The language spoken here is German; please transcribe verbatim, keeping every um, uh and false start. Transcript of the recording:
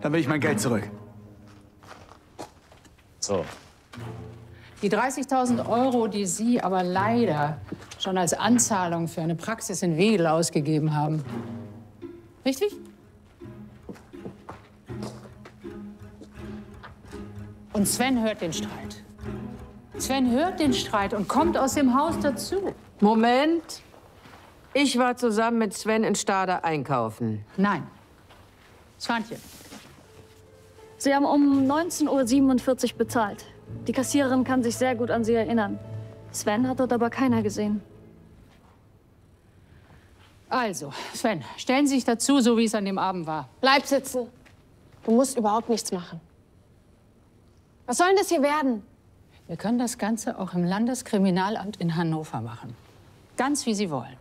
Dann will ich mein Geld zurück. So. Die dreißigtausend Euro, die Sie aber leider schon als Anzahlung für eine Praxis in Wedel ausgegeben haben. Richtig? Und Sven hört den Streit. Sven hört den Streit und kommt aus dem Haus dazu. Moment. Ich war zusammen mit Sven in Stade einkaufen. Nein. Swantje. Sie haben um neunzehn Uhr siebenundvierzig bezahlt. Die Kassiererin kann sich sehr gut an Sie erinnern. Sven hat dort aber keiner gesehen. Also, Sven, stellen Sie sich dazu, so wie es an dem Abend war. Bleib sitzen. Du musst überhaupt nichts machen. Was soll denn das hier werden? Wir können das Ganze auch im Landeskriminalamt in Hannover machen. Ganz wie Sie wollen.